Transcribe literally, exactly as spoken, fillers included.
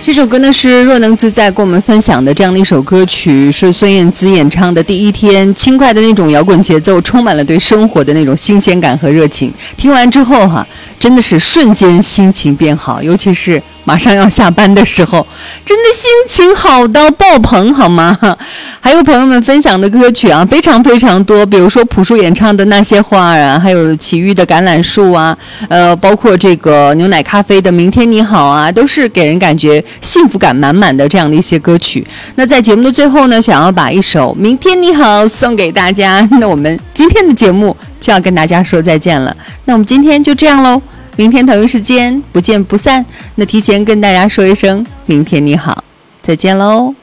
这首歌呢是若能自在跟我们分享的这样的一首歌曲，是孙燕姿演唱的《第一天》，轻快的那种摇滚节奏，充满了对生活的那种新鲜感和热情。听完之后哈、啊，真的是瞬间心情变好，尤其是马上要下班的时候，真的心情好到爆棚，好吗？还有朋友们分享的歌曲啊，非常非常多，比如说朴树演唱的那些花啊，还有齐豫的橄榄树啊，呃，包括这个牛奶咖啡的明天你好啊，都是给人感觉幸福感满满的这样的一些歌曲。那在节目的最后呢，想要把一首明天你好送给大家，那我们今天的节目就要跟大家说再见了，那我们今天就这样咯，明天同一时间不见不散。那提前跟大家说一声明天你好，再见咯。